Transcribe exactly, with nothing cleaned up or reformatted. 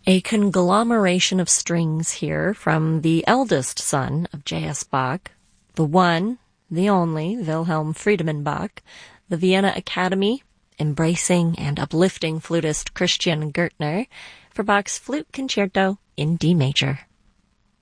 A conglomeration of strings here from the eldest son of J S. Bach, the one, the only, Wilhelm Friedemann Bach, the Vienna Academy, embracing and uplifting flutist Christian Gürtner, for Bach's Flute Concerto in D major.